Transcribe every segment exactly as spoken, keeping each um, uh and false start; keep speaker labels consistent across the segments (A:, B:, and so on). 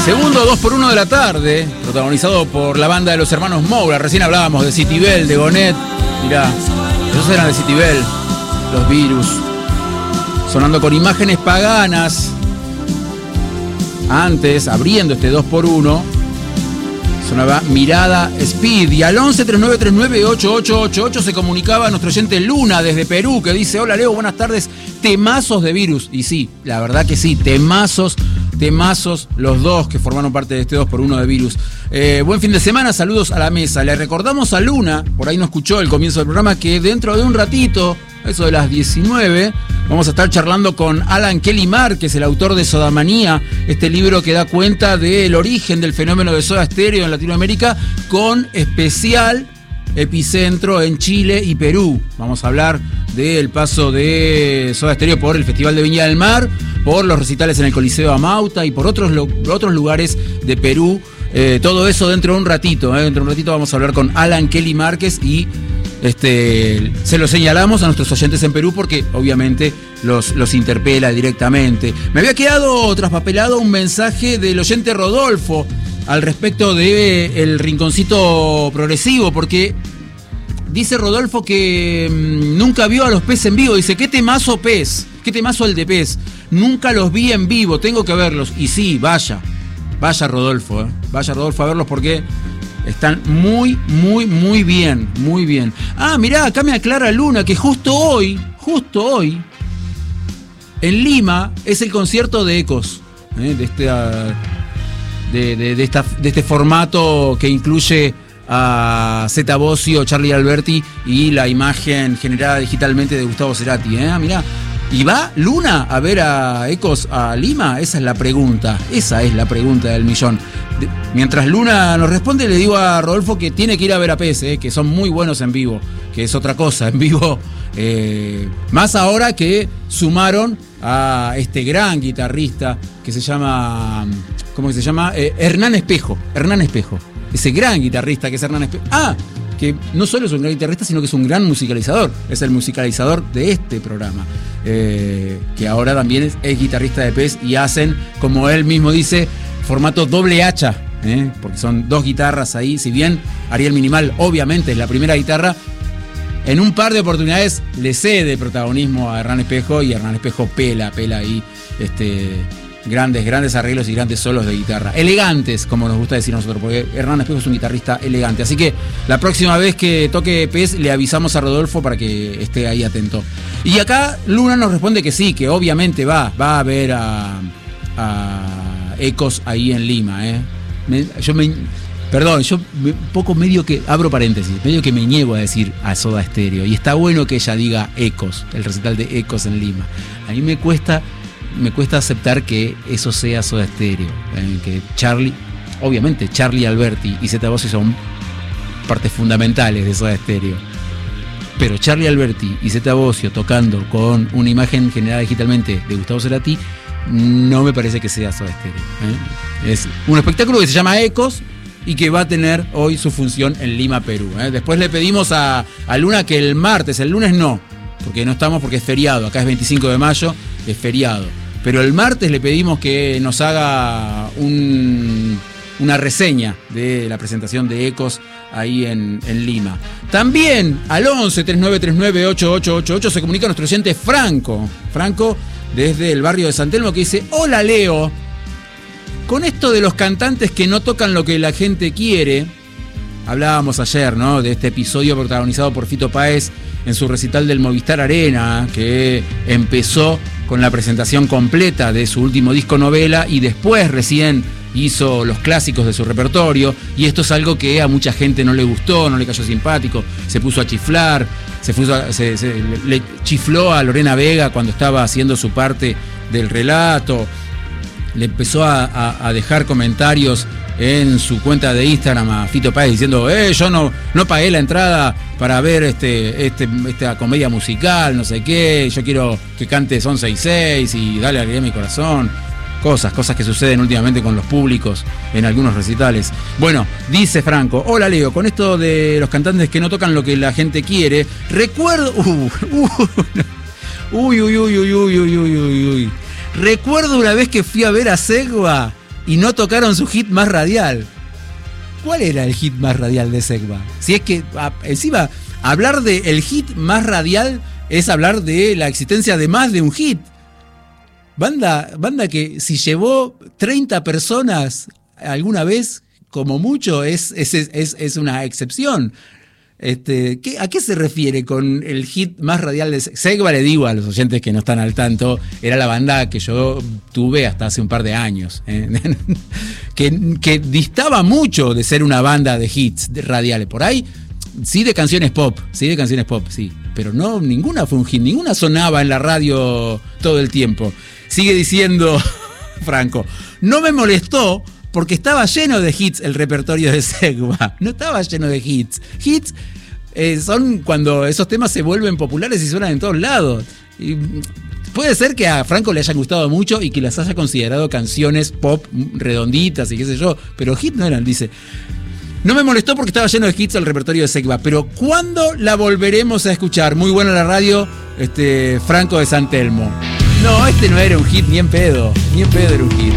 A: Segundo dos por uno de la tarde, protagonizado por la banda de los hermanos Moura. Recién hablábamos de Citibel, de Gonet. Mirá, esos eran de Citibel, los Virus. Sonando con imágenes paganas. Antes, abriendo este dos por uno, sonaba Mirada Speed. Y al once treinta y nueve treinta y nueve ocho ocho ocho ocho se comunicaba nuestro oyente Luna desde Perú, que dice: hola Leo, buenas tardes, temazos de Virus. Y sí, la verdad que sí, temazos, temazos los dos que formaron parte de este dos por uno de Virus. Eh, buen fin de semana, saludos a la mesa. Le recordamos a Luna, por ahí no escuchó el comienzo del programa, que dentro de un ratito, eso de las diecinueve, vamos a estar charlando con Alan Kelly Márquez, el autor de Sodamanía, este libro que da cuenta del origen del fenómeno de Soda Stereo en Latinoamérica, con especial epicentro en Chile y Perú. Vamos a hablar del paso de Soda Stereo por el Festival de Viña del Mar, por los recitales en el Coliseo Amauta y por otros, lo, otros lugares de Perú. Eh, todo eso dentro de un ratito. Eh. Dentro de un ratito vamos a hablar con Alan Kelly Márquez y este, se lo señalamos a nuestros oyentes en Perú porque obviamente los, los interpela directamente. Me había quedado traspapelado un mensaje del oyente Rodolfo al respecto del rinconcito progresivo, porque dice Rodolfo que mmm, nunca vio a los Pez en vivo. Dice: qué temazo Pez, qué temazo el de Pez, nunca los vi en vivo, tengo que verlos. Y sí, vaya, vaya Rodolfo, ¿eh? vaya Rodolfo a verlos porque están muy, muy, muy bien, muy bien. Ah, mirá, acá me aclara Luna que justo hoy, justo hoy, en Lima es el concierto de Ecos, ¿eh? de este... Uh, De, de, de, esta, de este formato que incluye a Zeta Bosio, Charlie Alberti y la imagen generada digitalmente de Gustavo Cerati. ¿eh? Mirá, ¿y va Luna a ver a Ecos a Lima? Esa es la pregunta, esa es la pregunta del millón. De, mientras Luna nos responde, le digo a Rodolfo que tiene que ir a ver a Pez, ¿eh? que son muy buenos en vivo, que es otra cosa, en vivo. Eh, más ahora que sumaron a este gran guitarrista que se llama... ¿Cómo que se llama? Eh, Hernán Espejo. Hernán Espejo. Ese gran guitarrista que es Hernán Espejo. Ah, que no solo es un gran guitarrista, sino que es un gran musicalizador. Es el musicalizador de este programa. Eh, que ahora también es, es guitarrista de Pez y hacen, como él mismo dice, formato doble hacha. ¿eh? Porque son dos guitarras ahí. Si bien Ariel Minimal obviamente es la primera guitarra, en un par de oportunidades le cede protagonismo a Hernán Espejo y Hernán Espejo pela, pela ahí. Este... Grandes, grandes arreglos y grandes solos de guitarra. Elegantes, como nos gusta decir nosotros, porque Hernán Espejo es un guitarrista elegante. Así que la próxima vez que toque Pez le avisamos a Rodolfo para que esté ahí atento. Y acá Luna nos responde que sí, que obviamente va, va a ver a, a Ecos ahí en Lima. ¿eh? Me, yo me... Perdón, yo un poco medio que, abro paréntesis, medio que me niego a decir a Soda Stereo. Y está bueno que ella diga Ecos, el recital de Ecos en Lima. A mí me cuesta... Me cuesta aceptar que eso sea Soda Stereo, eh, que Charlie, obviamente Charlie Alberti y Zeta Bosio son partes fundamentales de Soda Stereo, pero Charlie Alberti y Zeta Bosio tocando con una imagen generada digitalmente de Gustavo Cerati no me parece que sea Soda Stereo. ¿eh? Es un espectáculo que se llama Ecos y que va a tener hoy su función en Lima, Perú. ¿eh? Después le pedimos a, a Luna que el martes, el lunes no, porque no estamos porque es feriado, acá es veinticinco de mayo, es feriado. Pero el martes le pedimos que nos haga un, una reseña de la presentación de Ecos ahí en, en Lima. También al once treinta y nueve treinta y nueve ocho ocho ocho ocho se comunica nuestro oyente Franco. Franco desde el barrio de San Telmo, que dice: hola Leo, con esto de los cantantes que no tocan lo que la gente quiere, hablábamos ayer, ¿no? De este episodio protagonizado por Fito Páez en su recital del Movistar Arena, que empezó con la presentación completa de su último disco Novela y después recién hizo los clásicos de su repertorio, y esto es algo que a mucha gente no le gustó, no le cayó simpático, se puso a chiflar, se, puso a, se, se le, le chifló a Lorena Vega cuando estaba haciendo su parte del relato, le empezó a, a, a dejar comentarios en su cuenta de Instagram a Fito Páez diciendo: eh, yo no, no pagué la entrada para ver este, este, esta comedia musical, no sé qué, yo quiero que cantes once y seis y dale alegría a mi corazón. Cosas, cosas que suceden últimamente con los públicos en algunos recitales. Bueno, dice Franco: hola Leo, con esto de los cantantes que no tocan lo que la gente quiere, recuerdo... Uh, uh, uy, uy, uy, uy, uy, uy, uy, uy, uy. Recuerdo una vez que fui a ver a Segua y no tocaron su hit más radial. ¿Cuál era el hit más radial de Segba? Si es que a, encima hablar de el hit más radial es hablar de la existencia de más de un hit. Banda, banda que si llevó treinta personas alguna vez, como mucho, es, es, es, es una excepción. Este, ¿qué, ¿A qué se refiere con el hit más radial de Segba? Le digo a los oyentes que no están al tanto, era la banda que yo tuve hasta hace un par de años, ¿eh? que, que distaba mucho de ser una banda de hits de radiales. Por ahí, sí de canciones pop, sí de canciones pop, sí, pero no, ninguna fue un hit, ninguna sonaba en la radio todo el tiempo. Sigue diciendo Franco, no me molestó porque estaba lleno de hits el repertorio de Segba. No estaba lleno de hits. Hits eh, son cuando esos temas se vuelven populares y suenan en todos lados. Y puede ser que a Franco le hayan gustado mucho y que las haya considerado canciones pop redonditas y qué sé yo, pero hits no eran, dice. No me molestó porque estaba lleno de hits el repertorio de Segba, pero ¿cuándo la volveremos a escuchar? Muy buena la radio, este, Franco de San Telmo. No, este no era un hit, ni en pedo, ni en pedo era un hit.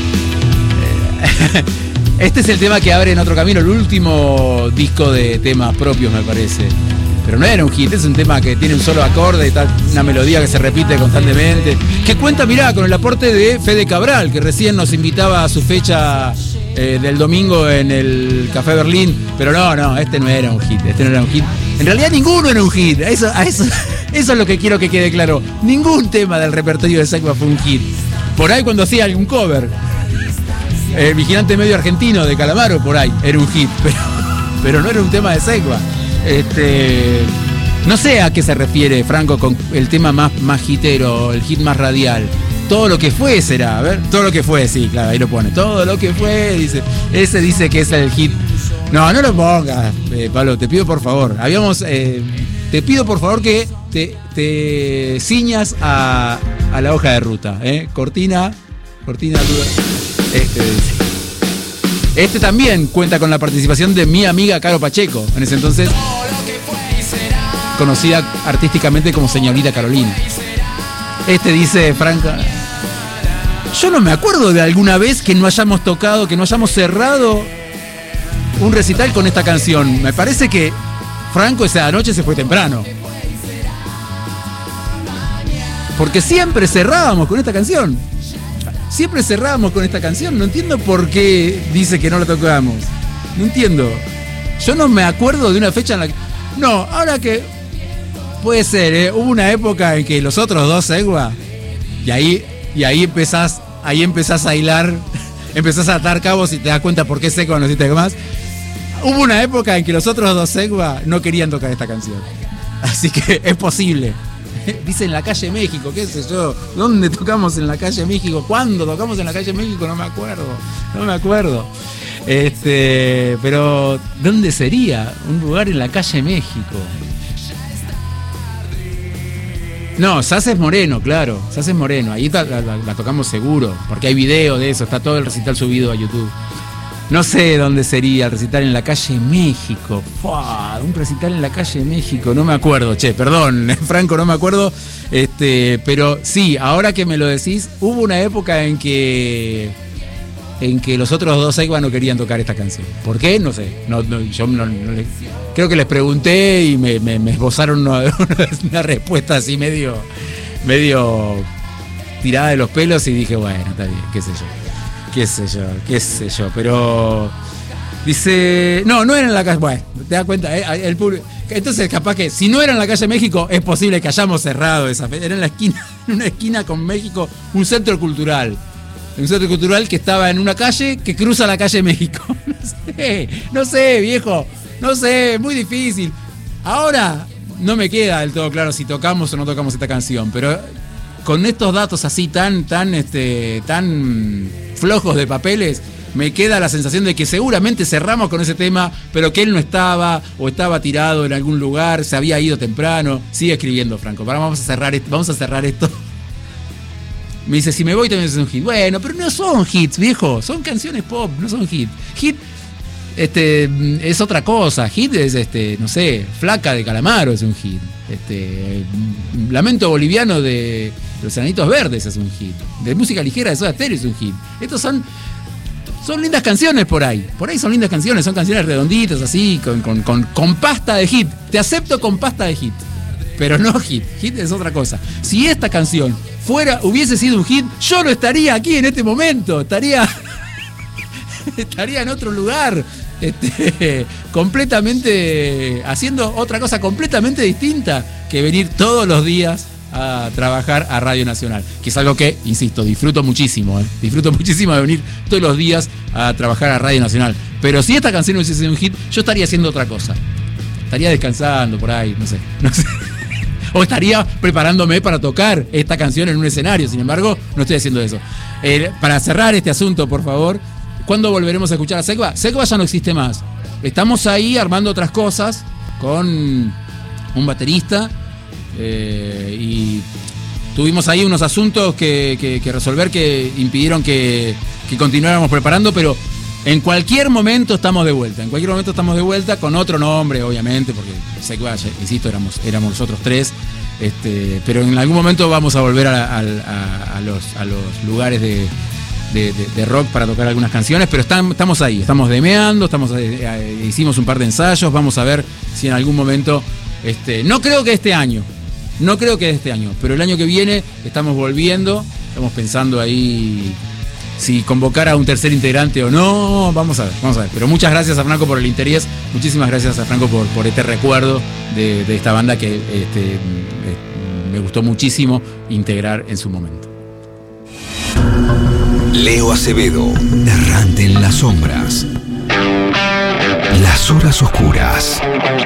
A: Este es el tema que abre En Otro Camino, el último disco de temas propios, me parece. Pero no era un hit, es un tema que tiene un solo acorde, tal, una melodía que se repite constantemente. Que cuenta, mirá, con el aporte de Fede Cabral, que recién nos invitaba a su fecha eh, del domingo en el Café Berlín. Pero no, no, este no era un hit, este no era un hit. En realidad ninguno era un hit, a eso, a eso, eso es lo que quiero que quede claro. Ningún tema del repertorio de Segba fue un hit. Por ahí cuando hacía algún cover, el Vigilante Medio Argentino de Calamaro, por ahí, era un hit, pero, pero no era un tema de Segba. Este, no sé a qué se refiere Franco con el tema más, más hitero, el hit más radial. Todo lo que fue será, a ver, todo lo que fue, sí, claro, ahí lo pone. Todo lo que fue, dice, ese dice que es el hit. No, no lo pongas, eh, Pablo, te pido por favor. Habíamos, eh, te pido por favor que te, te ciñas a, a la hoja de ruta, ¿eh? Cortina, cortina, duda. Este, este también cuenta con la participación de mi amiga Caro Pacheco, en ese entonces conocida artísticamente como Señorita Carolina. Este dice Franco, yo no me acuerdo de alguna vez que no hayamos tocado, que no hayamos cerrado un recital con esta canción. Me parece que Franco esa noche se fue temprano, porque siempre cerrábamos con esta canción. Siempre cerrábamos con esta canción. No entiendo por qué dice que no la tocamos. No entiendo. Yo no me acuerdo de una fecha en la que... No, ahora que... Puede ser, ¿eh? Hubo una época en que los otros dos Segba... Y ahí, y ahí empezás... Ahí empezás a hilar... Empezás a atar cabos y te das cuenta por qué Segba no existe más. Hubo una época en que los otros dos Segba no querían tocar esta canción. Así que es posible. Dice en la calle México, qué sé yo. ¿Dónde tocamos en la calle México? ¿Cuándo tocamos en la calle México? No me acuerdo. No me acuerdo. Este, pero ¿dónde sería? Un lugar en la calle México. No, Saces Moreno, claro. Saces Moreno. Ahí la, la, la tocamos seguro. Porque hay video de eso. Está todo el recital subido a YouTube. No sé dónde sería el recital en la calle México. ¡Fua! Un recital en la calle México. No me acuerdo, che, perdón, Franco, no me acuerdo. Este, pero sí, ahora que me lo decís, hubo una época en que en que los otros dos Segba no querían tocar esta canción. ¿Por qué? No sé. No, no, yo no, no les, creo que les pregunté y me, me, me esbozaron una, una respuesta así medio, medio tirada de los pelos y dije, bueno, está bien, qué sé yo. Qué sé yo, qué sé yo, pero dice, no, no era en la calle, bueno, te das cuenta, eh, el público, entonces capaz que si no era en la calle México, es posible que hayamos cerrado esa fecha, era en la esquina, en una esquina con México, un centro cultural, un centro cultural que estaba en una calle que cruza la calle México, no sé, no sé, viejo, no sé, muy difícil, ahora no me queda del todo claro si tocamos o no tocamos esta canción, pero con estos datos así tan, tan, este, tan flojos de papeles, me queda la sensación de que seguramente cerramos con ese tema, pero que él no estaba, o estaba tirado en algún lugar, se había ido temprano. Sigue escribiendo, Franco. Ahora vamos a cerrar esto, vamos a cerrar esto. Me dice, si me voy también es un hit. Bueno, pero no son hits, viejo. Son canciones pop, no son hits. Hit este, es otra cosa. Hit es, este, no sé, Flaca de Calamaro es un hit. Este, Lamento Boliviano de Los Enanitos Verdes es un hit. De música ligera de Soda Stereo es un hit. Estos son son lindas canciones por ahí. Por ahí son lindas canciones, son canciones redonditas, así, con, con, con, con pasta de hit. Te acepto con pasta de hit, pero no hit. Hit es otra cosa. Si esta canción fuera, hubiese sido un hit, yo no estaría aquí en este momento. Estaría, estaría en otro lugar. Este, completamente haciendo otra cosa completamente distinta que venir todos los días a trabajar a Radio Nacional, que es algo que, insisto, disfruto muchísimo, ¿eh? disfruto muchísimo de venir todos los días a trabajar a Radio Nacional. Pero si esta canción hubiese sido un hit, yo estaría haciendo otra cosa, estaría descansando por ahí, no sé, no sé. O estaría preparándome para tocar esta canción en un escenario. Sin embargo, no estoy haciendo eso. Eh, para cerrar este asunto, por favor, ¿cuándo volveremos a escuchar a Sekba? Sekba ya no existe más. Estamos ahí armando otras cosas con un baterista eh, y tuvimos ahí unos asuntos que, que, que resolver que impidieron que, que continuáramos preparando, pero en cualquier momento estamos de vuelta. En cualquier momento estamos de vuelta con otro nombre, obviamente, porque Sekba, insisto, éramos, éramos nosotros tres. Este, pero en algún momento vamos a volver a, a, a, a, los, a los lugares de... De, de, de rock para tocar algunas canciones, pero están, estamos ahí, estamos demeando, estamos, eh, hicimos un par de ensayos, vamos a ver si en algún momento, este, no creo que este año, no creo que este año, pero el año que viene estamos volviendo, estamos pensando ahí si convocar a un tercer integrante o no, vamos a ver, vamos a ver, pero muchas gracias a Franco por el interés, muchísimas gracias a Franco por, por este recuerdo de, de esta banda que este, eh, me gustó muchísimo integrar en su momento.
B: Leo Acevedo, errante en las sombras. Las horas oscuras.